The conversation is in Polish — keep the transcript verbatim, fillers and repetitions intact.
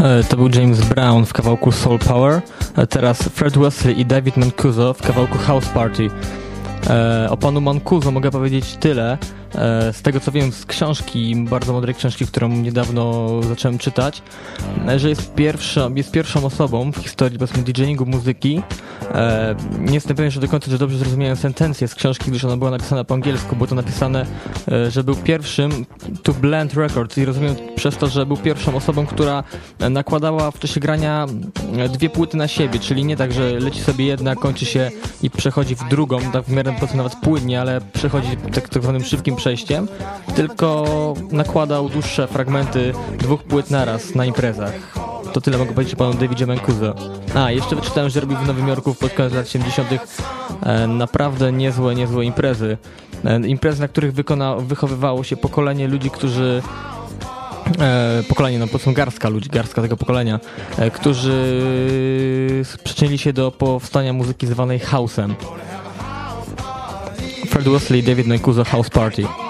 To był James Brown w kawałku Soul Power, teraz Fred Wesley i David Mancuso w kawałku House Party. O panu Mancuso mogę powiedzieć tyle, z tego co wiem z książki, bardzo mądrej książki, którą niedawno zacząłem czytać, że jest pierwszą, jest pierwszą osobą w historii powiedzmy DJingu muzyki. Nie jestem pewien, że do końca, że dobrze zrozumiałem sentencję z książki, gdyż ona była napisana po angielsku. Było to napisane, że był pierwszym to blend records i rozumiem przez to, że był pierwszą osobą, która nakładała w czasie grania dwie płyty na siebie, czyli nie tak, że leci sobie jedna, kończy się i przechodzi w drugą, tak w miarę nawet płynnie, ale przechodzi tak, tak zwanym szybkim przejściem, tylko nakładał dłuższe fragmenty dwóch płyt naraz na imprezach. To tyle mogę powiedzieć o panu Davidzie Mancuso. A, jeszcze wyczytałem, że robił w Nowym Jorku pod koniec lat siedemdziesiątych e, naprawdę niezłe, niezłe imprezy. E, imprezy, na których wykona, wychowywało się pokolenie ludzi, którzy E, pokolenie, no po prostu garstka ludzi, garstka tego pokolenia, e, którzy przyczynili się do powstania muzyki zwanej house'em. Fred Wesley, David Mancuso, House Party.